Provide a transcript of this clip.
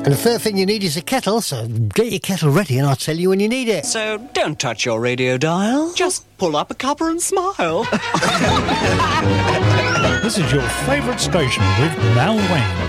And the third thing you need is a kettle, so get your kettle ready and I'll tell you when you need it. So don't touch your radio dial. Just pull up a cuppa and smile. This is your favourite station with Mal Wayne.